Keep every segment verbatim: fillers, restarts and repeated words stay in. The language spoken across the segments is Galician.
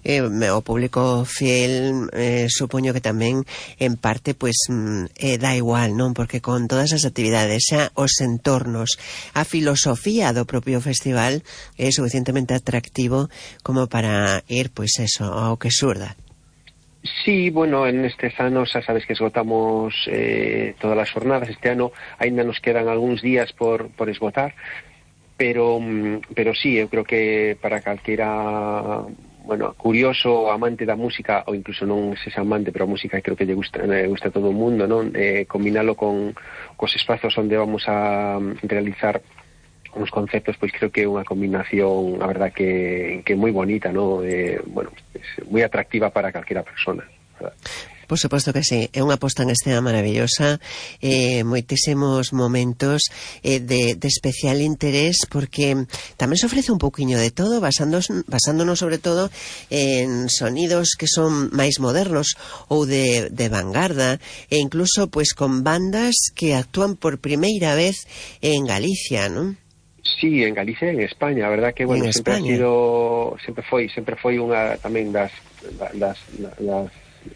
eh, o público fiel eh, supoño que tamén en parte pois eh, dá igual, non? Porque con todas as actividades, xa os entornos, a filosofía do propio festival é suficientemente atractivo como para ir, pois eso, ao que surda. Sí, bueno, en estes anos xa sabes que esgotamos eh, todas as jornadas. Este ano aínda nos quedan algúns días por, por esgotar, pero pero sí, eu creo que para calquera, bueno, curioso, amante da música, ou incluso non sexa amante, pero a música creo que lle gusta, lle gusta a todo o mundo, non? Eh, combinalo con cos espazos onde vamos a realizar uns conceptos, pois creo que é unha combinación, a verdad que, que moi bonita, ¿no? Eh, bueno, es moi atractiva para calquera persona, ¿verdad? Por suposto que sí, é unha posta en escena maravillosa, eh, moitísimos momentos eh, de, de especial interés, porque tamén se ofrece un pouquiño de todo, basándonos, basándonos sobre todo en sonidos que son máis modernos ou de, de vanguarda, e incluso pues con bandas que actúan por primeira vez en Galicia, non? Sí, en Galicia e en España, a verdad que, bueno, sempre España. ha sido, sempre foi, sempre foi unha tamén das das, das,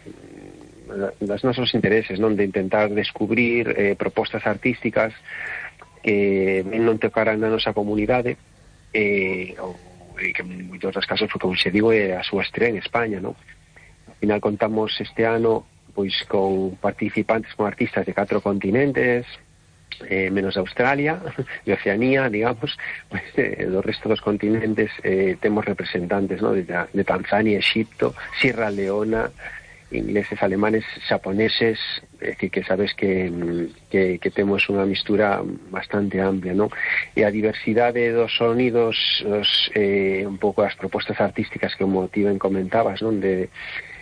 das nosos intereses, non? De intentar descubrir eh, propostas artísticas que non tocaran na nosa comunidade, eh, ou e que en moitos dos casos, como se digo, é a súa estrela en España, non? Ao final contamos este ano pois con participantes, con artistas de catro continentes, Eh, menos Australia, de Oceanía, digamos, pues, eh, do resto dos continentes eh, temos representantes, ¿no? de, de Tanzania, Egipto, Sierra Leona, ingleses, alemanes, xaponeses, eh, que, que sabes que, que, que temos unha mistura bastante amplia, ¿no? E a diversidade dos sonidos, os, eh, un pouco as propostas artísticas que o motiven comentabas, ¿no? De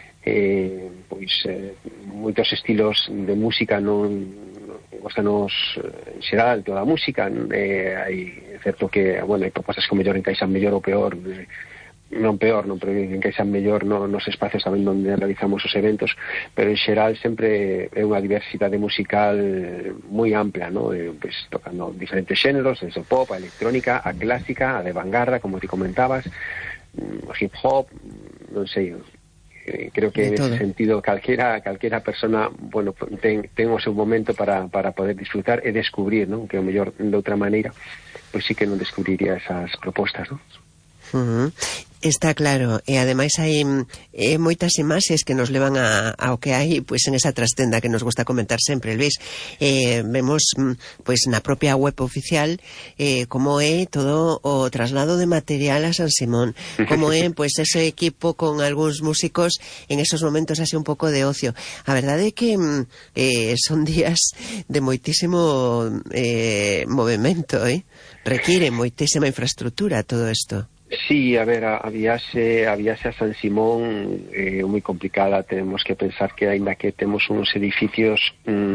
eh, pois eh, moitos estilos de música non gostanos en xeral toda a música, eh, hai certo que, bueno, hai propostas que mellor encaixan mellor ou peor, eh, non peor, non, pero encaixan mellor no, nos espacios tamén onde realizamos os eventos, pero en xeral sempre é unha diversidade musical moi ampla, ¿no? Eh, pues, tocando diferentes xéneros, desde o pop, a electrónica, a clásica, a de vanguarda, como ti comentabas, o hip hop, non sei. Creo que en ese sentido calquera calquera persona, bueno, ten, ten o seu momento para, para poder disfrutar e descubrir, ¿no? Que o mellor de outra maneira pois sí que non descubriría esas propostas, ¿no? Uh-huh. Está claro, e ademais hai eh, moitas imaxes que nos levan a, ao que hai pois en esa trastenda que nos gusta comentar sempre, Luis. Eh, vemos pois na propia web oficial eh, como é todo o traslado de material a San Simón, como é pois ese equipo con algúns músicos en esos momentos así un pouco de ocio. A verdade é que eh, son días de moitísimo eh, movimento, eh? Requiere moitísima infraestructura todo isto. Sí, a ver, a, a viaxe a viaxe a San Simón é eh, moi complicada. Tenemos que pensar que aínda que temos uns edificios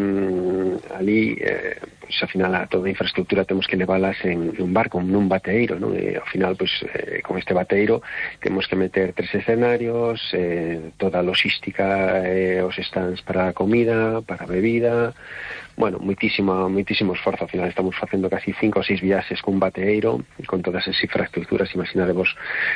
mmm, ali, eh, pues, ao final a toda a infraestructura temos que leválas en, en un barco, nun bateeiro, non? E ao final, pues, eh, con este bateeiro temos que meter tres escenarios, eh, toda a logística, eh, os stands para a comida, para a bebida. Bueno, moitísimo, moitísimo esforzo. Ao final estamos facendo casi cinco ou seis viaxes cun bateeiro, con todas as infraestructuras. Imaginadevos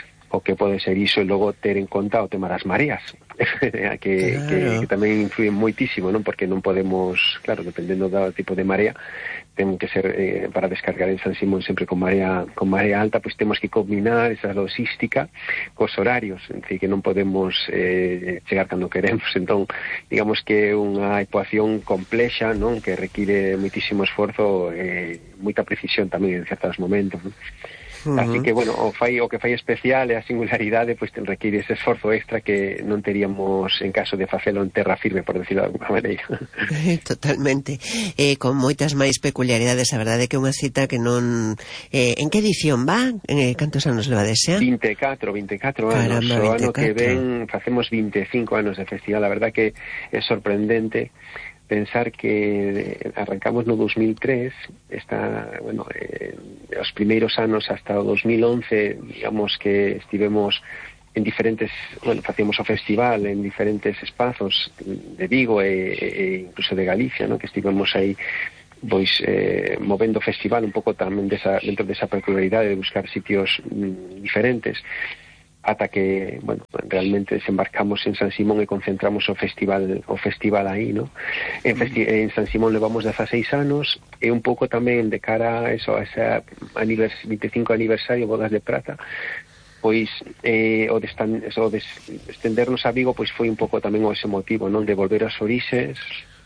o que pode ser iso, e logo ter en conta o tema das mareas, que, claro. que, que tamén influyen moitísimo, non? Porque non podemos, claro, dependendo do tipo de marea, ten que ser eh, para descargar en San Simón sempre con marea con marea alta, pois temos que combinar esa logística cos horarios, en fin, que non podemos eh, chegar cando queremos. Entón, digamos que é unha ecuación complexa, non? Que require moitísimo esforzo e eh, moita precisión tamén en certos momentos, non? Uh-huh. Así que, bueno, o, fai, o que fai especial é a singularidade, pois ten require ese esforzo extra que non teríamos en caso de facelo en terra firme, por decirlo de alguna maneira. Totalmente. Eh, con moitas máis peculiaridades, a verdade é que é unha cita que non... Eh, en que edición va? Eh, cantos anos leva de xa? vinte e catro, vinte e catro anos. Caramba, o ano vinte e catro. Que ven facemos vinte e cinco anos de festival. A verdade que é sorprendente pensar que arrancamos no dos mil tres, está, bueno, eh, os primeiros anos hasta o dos mil once, digamos que estivemos en diferentes, bueno, facíamos o festival en diferentes espazos de Vigo e, e incluso de Galicia, ¿no? Que estivemos aí pois eh, movendo o festival un pouco tamén desa, dentro desa peculiaridade de buscar sitios mm, diferentes. ata que, bueno, realmente desembarcamos en San Simón e concentramos o festival o festival aí, ¿no? En, festi en San Simón levamos dezaseis anos, e un pouco tamén de cara a eso, a ese anivers veinticinco aniversario, Bodas de Prata, pois eh, o, de estan, eso, de estendernos a Vigo, pois foi un pouco tamén o ese motivo, non? De volver aos orixes,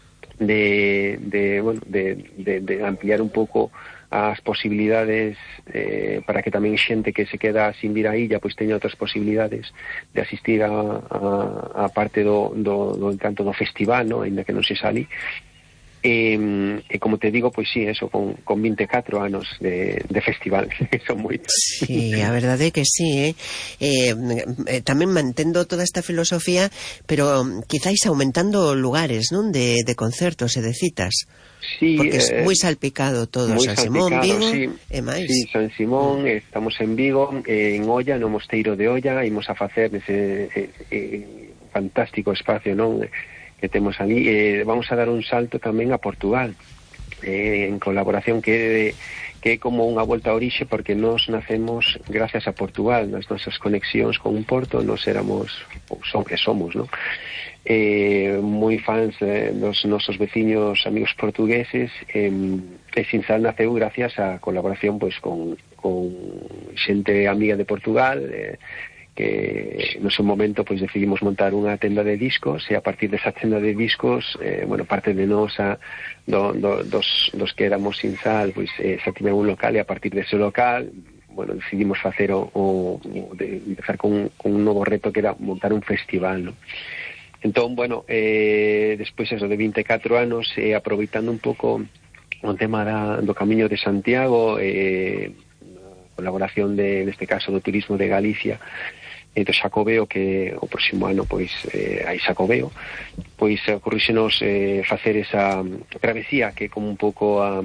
de, de, bueno, de, de, de ampliar un pouco as posibilidades eh, para que tamén xente que se queda sin vir a illa pois teña outras posibilidades de asistir a, a, a parte do, do, do encanto do festival, no? Ainda que non se sali. E, e como te digo, pois sí, eso, con, con vinte e catro anos de, de festival, son moitos. Sí, a verdade é que sí, eh? Eh, eh, tamén mantendo toda esta filosofía, pero quizáis aumentando lugares, non? De, de concertos e de citas. Sí, porque é eh, moi salpicado todo, San Simón, Vigo sí, e máis. Sí, San Simón, mm. estamos en Vigo, eh, en Olla, no Mosteiro de Olla, imos a facer ese eh, eh, fantástico espacio, non? Que temos ali, eh, vamos a dar un salto tamén a Portugal, eh, en colaboración que, que é como unha volta a orixe, porque nós nacemos gracias a Portugal, nas nosas conexións con un porto, nós éramos, ou son que somos, non? Eh, moi fans eh, dos nosos veciños amigos portugueses, eh, e Sinsal naceu gracias a colaboración pois con, con xente amiga de Portugal, eh, que no seu momento pois decidimos montar unha tenda de discos, e a partir desa tenda de discos, eh, bueno, parte de nós a, do, do, dos, dos que éramos Sinsal, pois eh, xa tiñan un local, e a partir dese local, bueno, decidimos facer o, o de, empezar con, con un novo reto que era montar un festival, ¿no? Entón, bueno, eh, despois eso de vinte e catro anos, eh, aproveitando un pouco o tema da, do Camiño de Santiago, eh, colaboración de, neste caso, do turismo de Galicia, e do Xacobeo, que o próximo ano pois eh, hai Xacobeo, pois ocorríxenos eh, facer esa travesía, que é como un pouco a,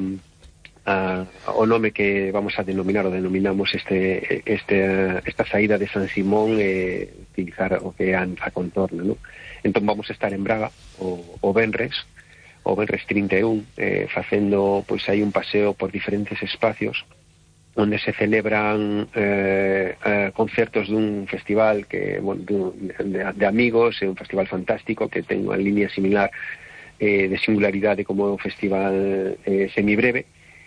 a, o nome que vamos a denominar, o denominamos este, este, esta saída de San Simón, eh, utilizar o que é a, a contorna, non? Entón vamos a estar en Braga o, o Venres, o Venres trinta e un, eh, facendo pois aí un paseo por diferentes espacios onde se celebran eh, eh, concertos dun festival que, bueno, de, de amigos, é un festival fantástico que ten unha línea similar eh, de singularidade como o festival eh, semibreve.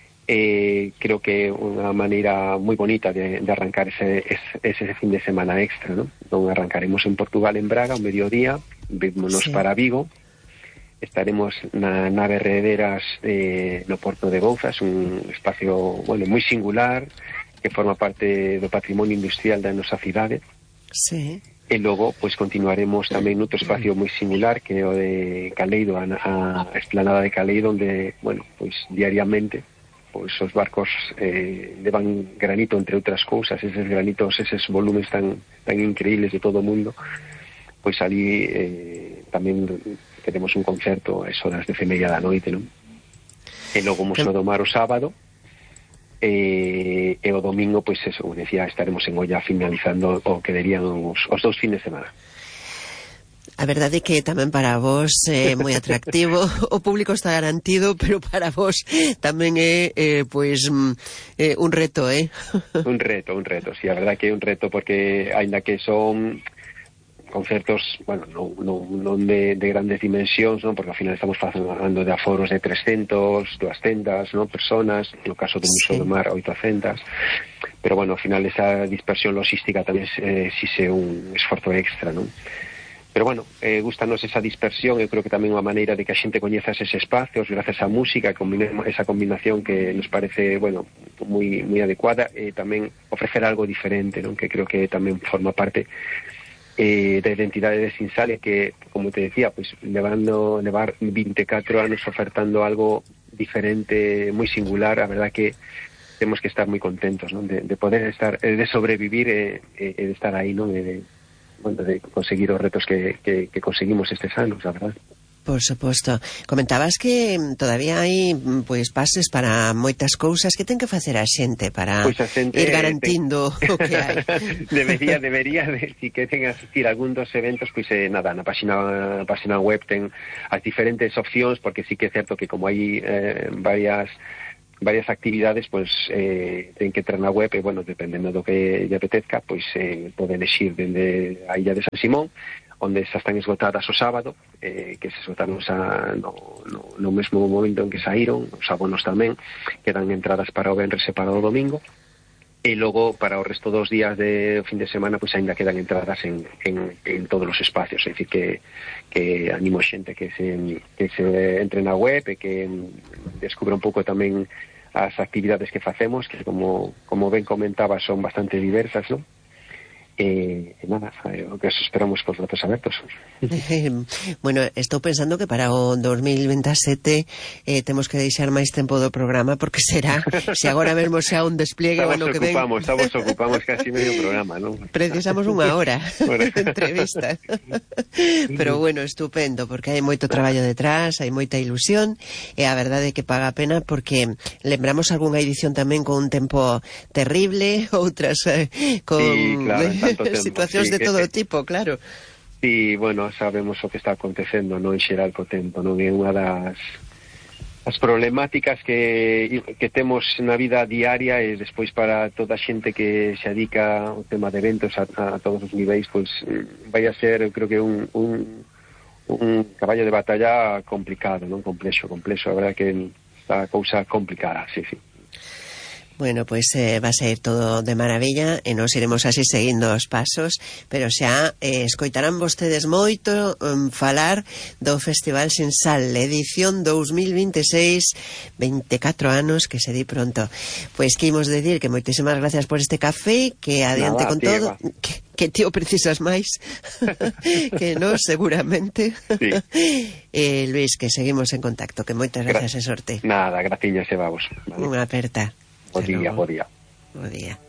Eh, creo que é unha maneira moi bonita de, de arrancar ese, ese, ese fin de semana extra, ¿no? Non arrancaremos en Portugal, en Braga, ao mediodía, vémonos sí. para Vigo, estaremos na nave Rederas eh, no Porto de Bouzas, un espacio, bueno, moi singular, que forma parte do patrimonio industrial da nosa cidade. Sí. E logo, pois, continuaremos tamén noutro espacio moi singular, que é o de Caleido, a, a esplanada de Caleido, onde, bueno, pois, diariamente, pois, os barcos eh, levan granito, entre outras cousas, eses granitos, eses volumes tan, tan increíbles de todo o mundo, pois ali eh, tamén teremos un concerto a horas de media da noite, non? E logo vamos a domar o sábado, e, e o domingo, pois eso, como decía, estaremos en Olla finalizando o que derían os, os dous fines de semana. A verdade é que tamén para vos é moi atractivo, o público está garantido, pero para vos tamén é, eh, pois, eh, un reto, eh? Un reto, un reto, sí, a verdade que é un reto, porque aínda que son concertos, bueno, non, non, non de, de grandes dimensións, non? Porque ao final estamos falando de aforos de trescentos, duascentas, non? Personas, no caso do Museo sí. do Mar, oitocentas, pero bueno, ao final esa dispersión logística tamén eh, si se un esforzo extra, non? Pero bueno, eh, gustanos esa dispersión, eu creo que tamén unha maneira de que a xente coñeza eses espacios, gracias á música, esa combinación que nos parece, bueno, moi, moi adecuada, e tamén ofrecer algo diferente, non? Que creo que tamén forma parte Eh, da identidade de Sinsal, que, como te decía, pues, levando, levar vinte e catro anos ofertando algo diferente, moi singular, a verdad que temos que estar moi contentos, ¿no? de, de poder estar, de sobrevivir e eh, eh, de estar aí, ¿no? de, de, bueno, de conseguir os retos que, que, que conseguimos estes anos, a verdad. Por suposto. Comentabas que todavía hai pois pases para moitas cousas que ten que facer a xente para pois a xente, ir garantindo ten... o que hai. debería, debería, de, si que ten asistir a algún dos eventos, pois eh, nada, na página, na página web ten as diferentes opcións, porque sí que é certo que como hai eh, varias varias actividades, pois eh, ten que entrar na web e, bueno, dependendo do que lle apetezca, pois eh, pode elegir dende a Illa de San Simón, onde xa están esgotadas o sábado, eh, que se esgotaron xa no, no, no mesmo momento en que saíron, os abonos tamén, quedan entradas para o venres e para o domingo, e logo para o resto dos días de fin de semana pois ainda quedan entradas en, en, en todos os espacios, é dicir que, que animo xente que se, que se entre na web e que descubra un pouco tamén as actividades que facemos, que como, como ben comentaba son bastante diversas, non? E, e nada, o que esperamos cos brazos abertos. Bueno, estou pensando que para o dos mil veintesete eh, temos que deixar máis tempo do programa, porque será, se agora mesmo xa un despliegue o ano que ven. Estamos ocupamos, estamos ocupamos casi medio programa, non? Precisamos unha hora de entrevista. Pero bueno, estupendo, porque hai moito traballo detrás, hai moita ilusión, e a verdade é que paga a pena, porque lembramos algunha edición tamén con un tempo terrible, outras eh, con... Sí, claro, situacións sí, de todo que, tipo, claro. Sí, bueno, sabemos o que está acontecendo, non, en xeral co tempo, non é unha das as problemáticas que, que temos na vida diaria, e despois para toda a xente que se dedica ao tema de eventos a, a todos os niveis, pois vai a ser, eu creo que un, un, un caballo de batalla complicado, non, complexo, complexo, a verdade que está a cousa complicada, sí, sí. Bueno, pois pues, eh, va a ser todo de maravilla e nos iremos así seguindo os pasos, pero xa eh, escoitarán vostedes moito um, falar do Festival Sin Sal, edición dos mil veintiséis, veinticuatro anos que se di pronto. Pois pues, que imos decir que moitísimas gracias por este café, que adiante Nada, con todo, que, que tío precisas máis que non, seguramente. Sí. eh, Luis, que seguimos en contacto, que moitas gracias Gra- e sorte. Nada, graciñas e vamos. Vale. Unha aperta. Bo día, bo día. Bo día.